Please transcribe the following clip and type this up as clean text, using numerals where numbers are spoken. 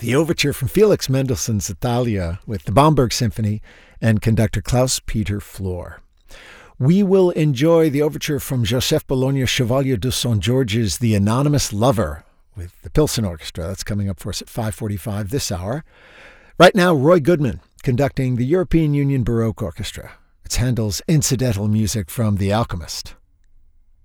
the overture from Felix Mendelssohn's Italia with the Bamberg Symphony and conductor Klaus-Peter Flor. We will enjoy the overture from Joseph Bologna Chevalier de St. George's The Anonymous Lover with the Pilsen Orchestra. That's coming up for us at 5:45 this hour. Right now, Roy Goodman conducting the European Union Baroque Orchestra. It's Handel's incidental music from The Alchemist.